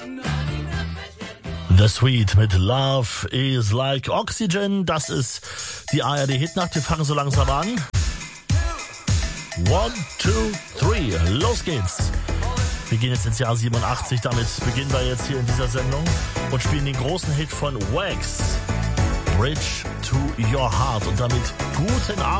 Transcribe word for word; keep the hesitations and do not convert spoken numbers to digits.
The Sweet mit Love is like Oxygen. Das ist die A R D-Hitnacht. Wir fangen so langsam an. One, two, three. Los geht's. Wir gehen jetzt ins Jahr siebenundachtzig. Damit beginnen wir jetzt hier in dieser Sendung und spielen den großen Hit von Wax, Bridge to Your Heart. Und damit guten Abend.